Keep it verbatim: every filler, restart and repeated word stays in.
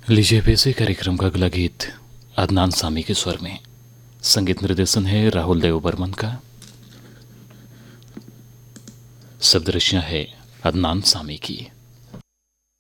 लीजिए पेशे कार्यक्रम का अगला गीत अदनान सामी के स्वर में। संगीत निर्देशन है राहुल देव बर्मन का। शब्द रचना है अदनान सामी की।